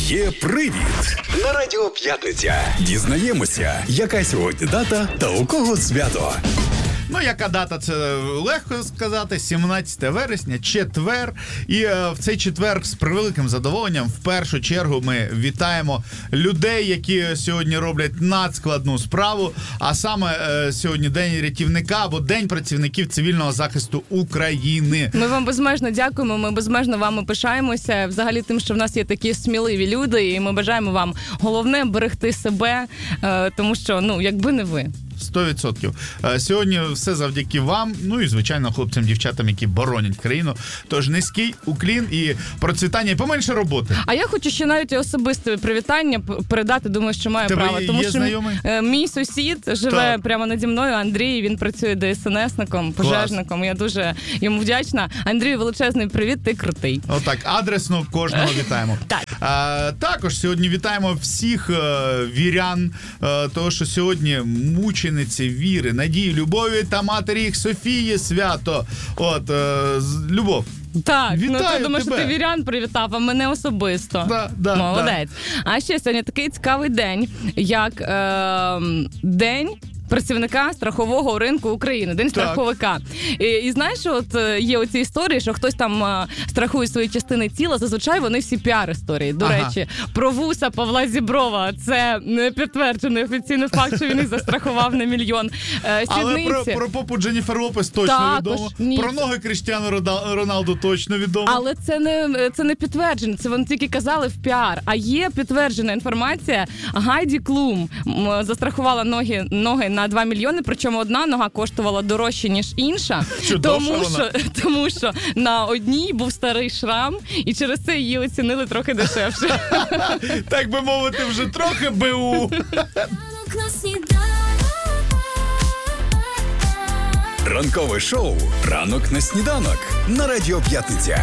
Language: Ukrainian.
Є привід на Радіо П'ятниця. Дізнаємося, яка сьогодні дата та у кого свято. Ну, яка дата, це легко сказати, 17 вересня, четвер. І в цей четвер з превеликим задоволенням в першу чергу ми вітаємо людей, які сьогодні роблять надскладну справу, а саме сьогодні День рятівника або День працівників цивільного захисту України. Ми вам безмежно дякуємо, ми безмежно вами пишаємося, взагалі тим, що в нас є такі сміливі люди, і ми бажаємо вам головне берегти себе, тому що, якби не ви. 100%. Сьогодні все завдяки вам, ну і, звичайно, хлопцям, дівчатам, які боронять країну. Тож низький уклін і процвітання, і поменше роботи. А я хочу ще навіть особисте привітання передати, думаю, що маю право. Тебе тому є що знайомий? Мій сусід живе прямо наді мною, Андрій, він працює ДСНСником, пожежником. Я дуже йому вдячна. Андрію, величезний привіт, ти крутий. Отак, адресно кожного вітаємо. Так. Також сьогодні вітаємо всіх вірян, того, що сьогодні мучениці віри, надії, любові та матері їх Софії свято. Любов. Так, вітаю ти думаєш, тебе. що ти вірян привітав, а мене особисто. Да, молодець. А ще сьогодні такий цікавий день, як День працівника страхового ринку України, День страховика. І знаєш, є оці історії, що хтось там страхує свої частини тіла, зазвичай вони всі піар-історії. До речі, про вуса Павла Зіброва, це не підтверджений офіційний факт, що він їх застрахував на $1 мільйон. Але про попу Дженніфер Лопес точно відомо. Про ноги Кріштіану Роналду точно відомо. Але це не підтверджено, це вони тільки казали в піар. А є підтверджена інформація, Гайді Клум застрахувала ноги на $2 мільйони, причому одна нога коштувала дорожче, ніж інша, тому що на одній був старий шрам, і через це її оцінили трохи дешевше. Так би мовити, вже трохи БУ. Ранкове шоу «Ранок на сніданок» на Радіо П'ятниця.